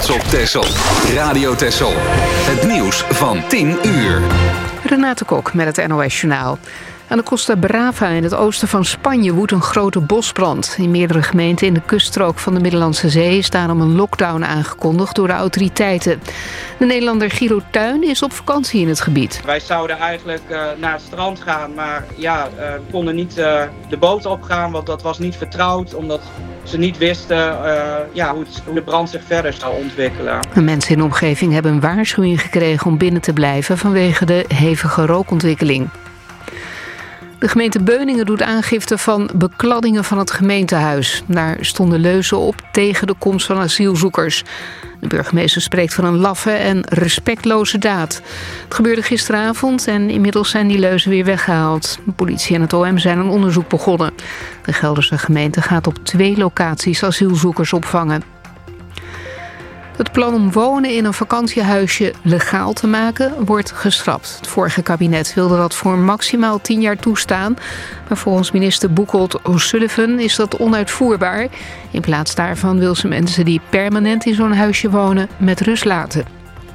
trots op Texel. Radio Texel. Het nieuws van 10 uur. Renate Kok met het NOS Journaal. Aan de Costa Brava in het oosten van Spanje woedt een grote bosbrand. In meerdere gemeenten in de kuststrook van de Middellandse Zee is daarom een lockdown aangekondigd door de autoriteiten. De Nederlander Giro Tuin is op vakantie in het gebied. Wij zouden eigenlijk naar het strand gaan, maar we konden niet de boot opgaan, want dat was niet vertrouwd, omdat ze niet wisten hoe de brand zich verder zou ontwikkelen. Mensen in de omgeving hebben een waarschuwing gekregen om binnen te blijven vanwege de hevige rookontwikkeling. De gemeente Beuningen doet aangifte van bekladdingen van het gemeentehuis. Daar stonden leuzen op tegen de komst van asielzoekers. De burgemeester spreekt van een laffe en respectloze daad. Het gebeurde gisteravond en inmiddels zijn die leuzen weer weggehaald. De politie en het OM zijn een onderzoek begonnen. De Gelderse gemeente gaat op 2 locaties asielzoekers opvangen. Het plan om wonen in een vakantiehuisje legaal te maken wordt geschrapt. Het vorige kabinet wilde dat voor maximaal 10 jaar toestaan. Maar volgens minister Boekholt O'Sullivan is dat onuitvoerbaar. In plaats daarvan wil ze mensen die permanent in zo'n huisje wonen met rust laten.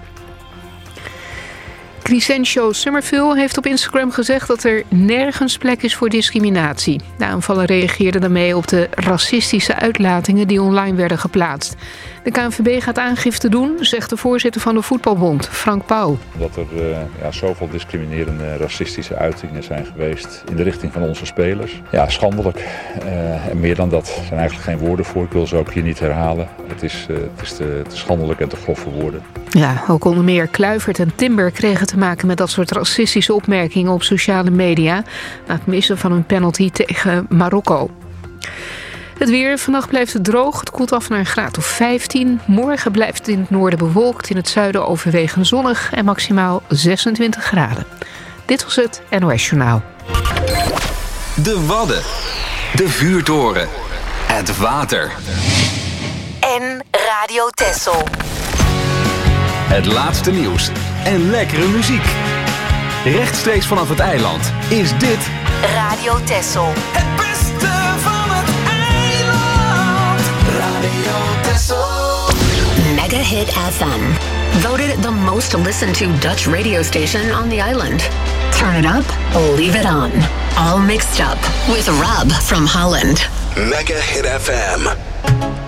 Crescencio Summerville heeft op Instagram gezegd dat er nergens plek is voor discriminatie. De aanvaller reageerde daarmee op de racistische uitlatingen die online werden geplaatst. De KNVB gaat aangifte doen, zegt de voorzitter van de Voetbalbond, Frank Pauw. Dat er zoveel discriminerende racistische uitingen zijn geweest in de richting van onze spelers. Ja, schandelijk. En meer dan dat zijn eigenlijk geen woorden voor. Ik wil ze ook hier niet herhalen. Het is te schandelijk en te grof voor woorden. Ja, ook onder meer Kluivert en Timber kregen te maken met dat soort racistische opmerkingen op sociale media na het missen van een penalty tegen Marokko. Het weer. Vannacht blijft het droog. Het koelt af naar een graad of 15. Morgen blijft het in het noorden bewolkt. In het zuiden overwegend zonnig en maximaal 26 graden. Dit was het NOS Journaal. De Wadden. De vuurtoren. Het water. En Radio Texel. Het laatste nieuws en lekkere muziek. Rechtstreeks vanaf het eiland is dit Radio Texel. Het beste van het eiland. Radio Texel. Mega Hit FM. Voted the most listened to Dutch radio station on the island. Turn it up, leave it on. All mixed up with Rob from Holland. Mega Hit FM.